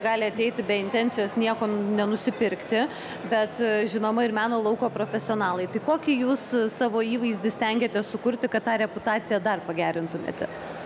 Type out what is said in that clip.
gali ateiti be intencijos nieko nenusipirkti, bet žinoma ir meno lauko profesionalai. Tai kokį jūs savo įvaizdį stengiate sukurti, kad tą reputaciją dar pagerintumėte?